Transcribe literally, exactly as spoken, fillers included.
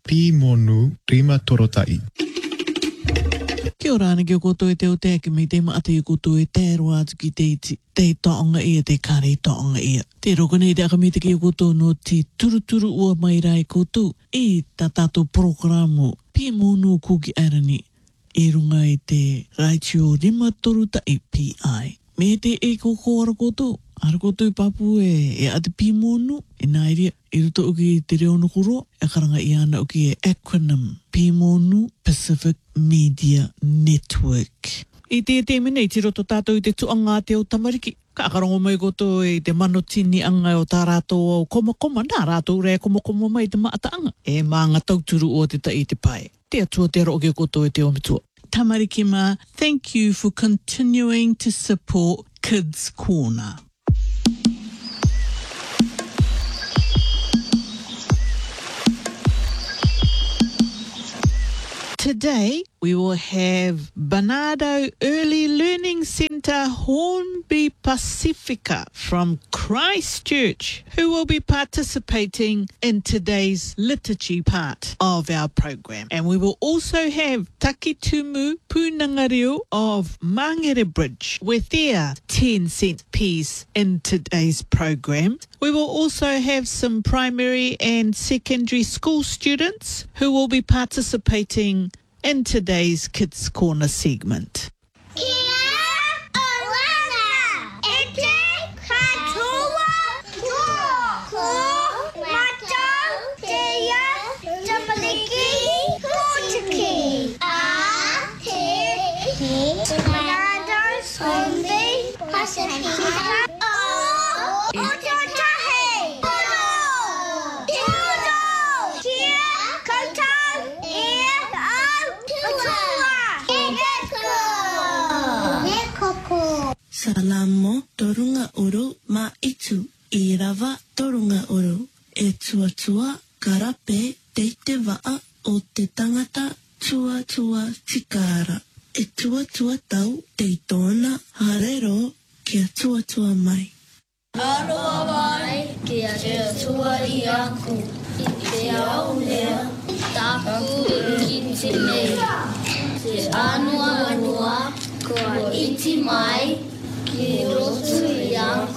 Pimonu Rima Torotai. Kia ora ana kia koutou e te o te ake me te maate i koutou e te roa atu ki te iti. Te taonga ia, te kare taonga ia. Te roko nei te aka me te kia koutou no te turuturu ua mai rai koutou. E ta tātou programu Pimonu Kuki Arani. E runga i te Raitio Rima Torotai P I. Me te e koko ara koutou. Ara koutou papu e, e ate Pimonu. E nairia, e ruto uki te reo nukuro. E karanga i ana uki e acronym. Pimonu Pacific Media Network. I te te mene, i te roto tātou i te tuanga te o tamariki. Ka akarongo mai koto i te manotini anga o tā rātou o koma koma. Nā rātou rea koma koma mai te maataanga. E maanga tauturu o te ta i te pai. Te atua te roke koto i te omitua. Tamariki ma, thank you for continuing to support Kids Corner. Today, we will have Bernardo Early Learning Centre Hornby Pacifica from Christchurch, who will be participating in today's liturgy part of our program. And we will also have Takitumu Punangareo of Mangere Bridge with their ten cent piece in today's program. We will also have some primary and secondary school students who will be participating in today's Kids Corner segment. Salamo torunga uru ma itu I rawa torunga uru e tua tua karape te te waa o te tangata tua tua tikara e tua tua tau te tōna harero kia tua tua mai. Aroa mai kia te tua I aku I te au lea taku ki te nei te anua anua kua iti mai ki rotu I aku